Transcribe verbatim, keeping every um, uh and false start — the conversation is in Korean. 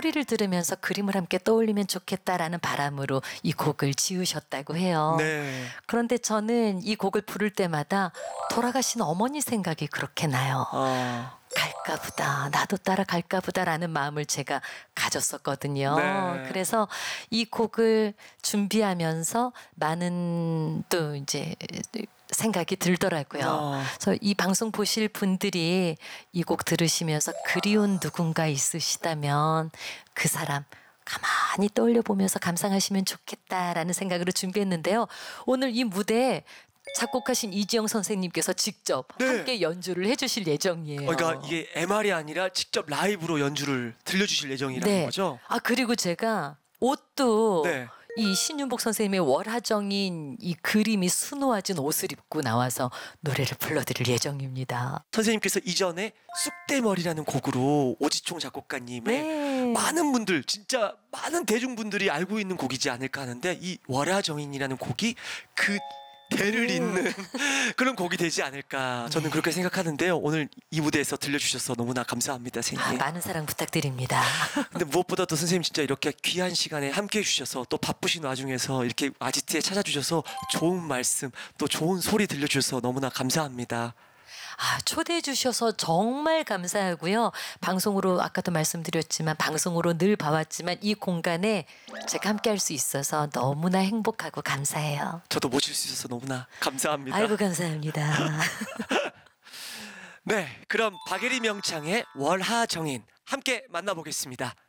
소리를 들으면서 그림을 함께 떠올리면 좋겠다라는 바람으로 이 곡을 지으셨다고 해요. 네. 그런데 저는 이 곡을 부를 때마다 돌아가신 어머니 생각이 그렇게 나요. 어. 갈까 보다, 나도 따라 갈까 보다라는 마음을 제가 가졌었거든요. 네. 그래서 이 곡을 준비하면서 많은 또 이제 생각이 들더라고요. 어. 그래서 이 방송 보실 분들이 이 곡 들으시면서 그리운 누군가 있으시다면 그 사람 가만히 떠올려 보면서 감상하시면 좋겠다라는 생각으로 준비했는데요. 오늘 이 무대에 작곡하신 이지영 선생님께서 직접 네. 함께 연주를 해주실 예정이에요. 그러니까 이게 엠알이 아니라 직접 라이브로 연주를 들려주실 예정이라는 네. 거죠? 아 그리고 제가 옷도 네. 이 신윤복 선생님의 월하정인 이 그림이 수놓아진 옷을 입고 나와서 노래를 불러드릴 예정입니다. 선생님께서 이전에 쑥대머리라는 곡으로 오지총 작곡가님의 네. 많은 분들, 진짜 많은 대중분들이 알고 있는 곡이지 않을까 하는데 이 월하정인이라는 곡이 그 대를 잇는 그런 곡이 되지 않을까 저는 네. 그렇게 생각하는데요. 오늘 이 무대에서 들려주셔서 너무나 감사합니다, 아, 선생님. 많은 사랑 부탁드립니다. 근데 무엇보다도 선생님 진짜 이렇게 귀한 시간에 함께 해주셔서 또 바쁘신 와중에서 이렇게 아지트에 찾아주셔서 좋은 말씀 또 좋은 소리 들려주셔서 너무나 감사합니다. 아, 초대해 주셔서 정말 감사하고요. 방송으로 아까도 말씀드렸지만 방송으로 늘 봐왔지만 이 공간에 제가 함께 할 수 있어서 너무나 행복하고 감사해요. 저도 모실 수 있어서 너무나 감사합니다. 아이고 감사합니다. 네, 그럼 박예리 명창의 월하정인 함께 만나보겠습니다.